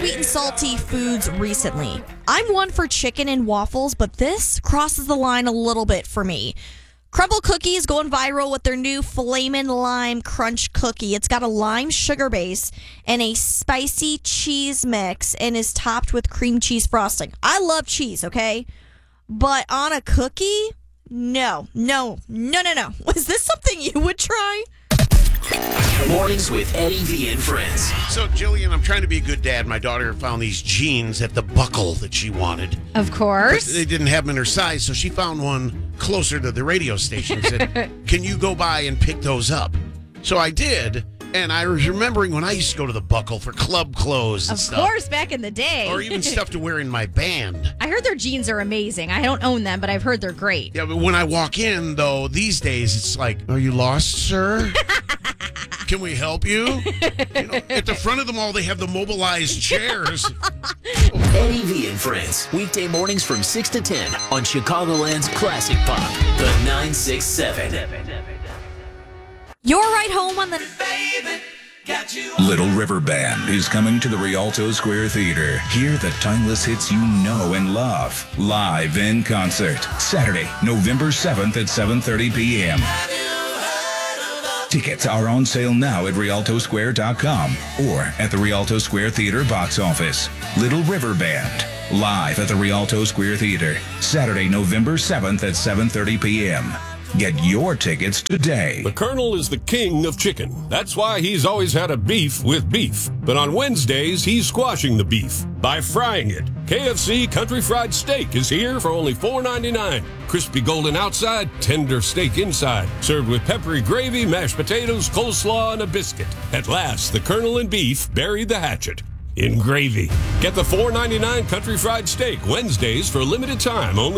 sweet and salty foods recently. I'm one for chicken and waffles, but this crosses the line a little bit for me. Crumble Cookies going viral with their new Flamin' Lime Crunch Cookie. It's got a lime sugar base and a spicy cheese mix and is topped with cream cheese frosting. I love cheese, okay? But on a cookie? No. Is this something you would try? Mornings with Eddie V and friends. So, Jillian, I'm trying to be a good dad. My daughter found these jeans at the Buckle that she wanted. Of course. But they didn't have them in her size, so she found one closer to the radio station. Said, can you go by and pick those up? So I did, and I was remembering when I used to go to the Buckle for club clothes and Of stuff. course, back in the day. Or even stuff to wear in my band. I heard their jeans are amazing. I don't own them, but I've heard they're great. Yeah, but when I walk in, though, these days, it's like, are you lost, sir? Can we help you? At the front of them all, they have the mobilized chairs. Eddie V and friends. Weekday mornings from 6 to 10 on Chicagoland's Classic Pop, the 967. Your ride home on the... Little River Band is coming to the Rialto Square Theater. Hear the timeless hits you know and love. Live in concert. Saturday, November 7th at 7:30 p.m. Tickets are on sale now at rialtosquare.com or at the Rialto Square Theater box office. Little River Band, live at the Rialto Square Theater. Saturday, November 7th at 7:30 p.m. Get your tickets today. The Colonel is the king of chicken. That's why he's always had a beef with beef. But on Wednesdays, he's squashing the beef by frying it. KFC Country Fried Steak is here for only $4.99. Crispy golden outside, tender steak inside. Served with peppery gravy, mashed potatoes, coleslaw, and a biscuit. At last, the Colonel and beef buried the hatchet in gravy. Get the $4.99 Country Fried Steak Wednesdays for a limited time only.